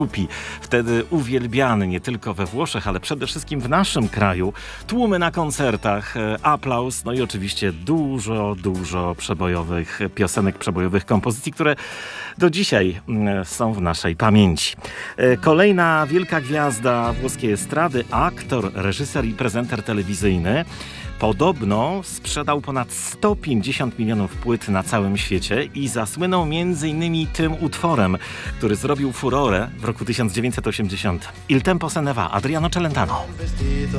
Wtedy uwielbiany nie tylko we Włoszech, ale przede wszystkim w naszym kraju. Tłumy na koncertach, aplauz, no i oczywiście dużo przebojowych piosenek, przebojowych kompozycji, które do dzisiaj są w naszej pamięci. Kolejna wielka gwiazda włoskiej estrady, aktor, reżyser i prezenter telewizyjny. Podobno sprzedał ponad 150 milionów płyt na całym świecie i zasłynął m.in. tym utworem, który zrobił furorę w roku 1980. Il tempo se ne va, Adriano Celentano.